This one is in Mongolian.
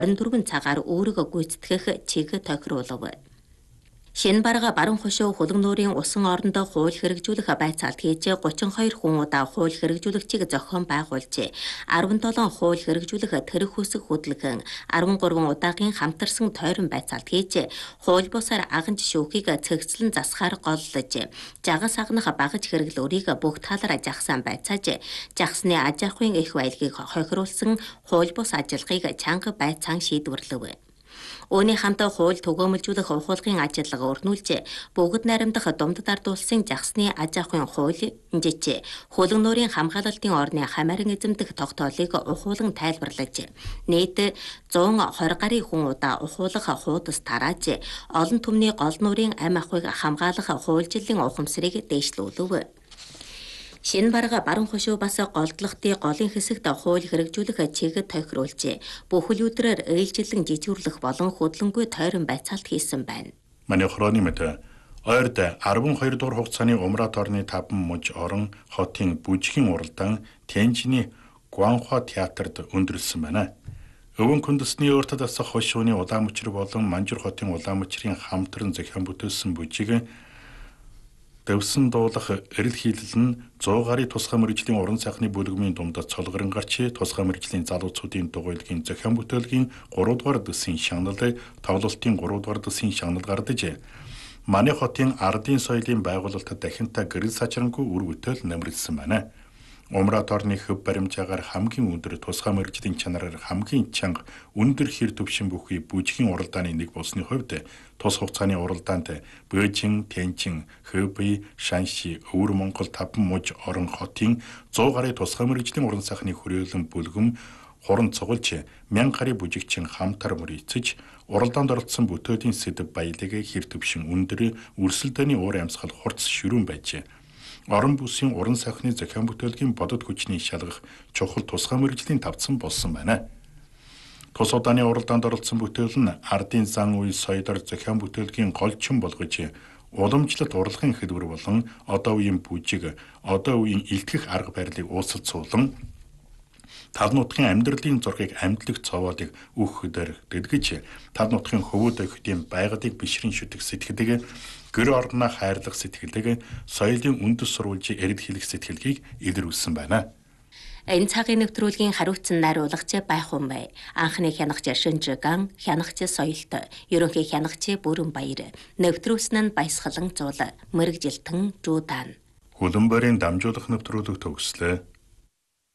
24 цагаар өөрийгөө гүйцэтгэх чиг тохируулав. Шинэ бараг баруун хошуу хулан нуурын усан орондоо хууль хэрэгжүүлэх байцаалт хийж 32 хүн удаа хууль хэрэгжүүлэгчийг зохион байгуулжээ. 17 хууль хэрэгжүүлэх тэрэг хүсэх хөдөлгөөн 13 удаагийн хамтарсан тойрон байцаалт хийж хууль бусаар аган жишүүхийг цэгцлэн засахаар голлож, жагас агнах багаж хэрэглөөрийг бүх талаар жагсаан байцааж, жагсны аж ахуйн эрх баялагийг хохируулсан хууль бус ажиллагааг чанга байцаан шийдвэрлэв. Үүний хамт хууль түгээмэлжүүлэх ухуулгын ажиллагаа өрнүүлж, бүгд найрамдах Думдад ард улсын жагсны аж ахуйн хууль инжиж, хулан нуурын хамгаалалтын орны хамааран эзэмдэх тогтоолыг ухуулан тайлбарлаж, нийт 120 гаруй хүн удаа ухуулах хуудас тарааж, олон түмний гол нуурын амь ахуйг хамгаалах хуульчлалын ухамсарыг дээшлүүлв. Шинэ бараг баруун хошуу бас голдлохтын голын хэсэгт хууль хэрэгжүүлэх чиг тохируулж, бүхэл өдрөөр ээлжлэн жижүүрлэх болон хөдлөнгүй тойрон байцаалт хийсэн байна. Манай хорооны мэт ойрд 12 дугаар хугацааны Умрат орны 5 муж орон хотын бүжгийн уралдаан Тянжины Гуанхуа театрт өндөрлсөн байна. Өвөн күндэсний өөртөд асах хошууны улаан мөчр болон Манжур хотын улаан мөчрийн хамтран зохион бүтээсэн бүжиг Дэвсэн дуулах эрэл хийлэл нь 100 гаруй тусгай мэргэжлийн уран сайхны бүлгмийн дундад цолгорон гарч тусгай мэргэжлийн залуучуудын дугуйлгийн зохион бүтээлгийн 3 дугаар дэсийн шагнал, тоглолтын 3 дугаар дэсийн шагнал гардаж, манай хотын ардын соёлын байгуулалтад дахинтаа гэрэл сачрангүй үр бүтээл нэмэрлсэн байна. Умрат орны хөв баримжаагаар хамгийн өндөр тусгай мэргэжлийн чанараар хамгийн чанга өндөр хэр төвшин бүхий бүжгийн уралдааны нэг болсны хувьд тус хугацааны уралдаанд Бээжин, Тянжин, Хэбэй, Шанши, Өвөр Монгол 5 муж орон хотын 100 гаруй тусгай мэргэжлийн уран сайхны хүрээлэн бүлгэм хуран цугулж 1000 гаруй бүжигчин хамтар мөрийцэж уралдаанд оролцсон бүтээлийн сэдэв баялагийг хэр төвшин өндөр өрсөлдөөний уур амьсгал хурц ширүүн байжээ. Орон бүсийн уран сайхны зохион бүтээлгийн бодод хүчний шалгах чухал тусгай мэргэжлийн тавцсан болсон байна. Тус удааны уралдаанд оролцсон бүтээл нь ардын зан үе соёлоор зохион бүтээлгийн голчин болгож, уламжлалт урлагийн хэлбэр болон одоо үеийн бүжиг, одоо үеийн илтгэх арга барилыг уусалт суулан тал нутгийн амьдралын зургийг амьдлах цовоодыг өөхөдөр дэдгэж, тал нутгийн хөвөөд охидын байгалыг бишрэн шүтэх сэтгэлийг, гэр орноо хайрлах сэтгэлийг, соёлын үндэс сурвалжийг эрд хэлэх сэтгэлгийг илрүүлсэн байна. Энэ цагийн нэвтрүүлгийн хариуцсан найруулагч Байхун бай. Анхны хянагч Шинжиган, хянагч Соёлт, ерөнхий хянагч Бүрэн Баяр, нэвтрүүлсэн нь Баясгалан Зуул, мэрэгжилтэн Жуудан. Хөлбөмбөрийн дамжуулах нэвтрүүлэг төгслөө.